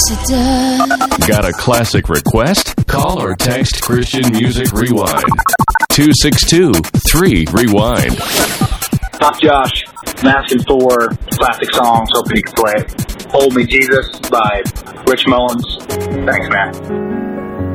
it does. Got a classic request? Call or text Christian Music Rewind. 262-3-REWIND. Talk Josh. I'm asking for classic songs. Hoping you can play it. Hold Me Jesus by Rich Mullins. Thanks, man.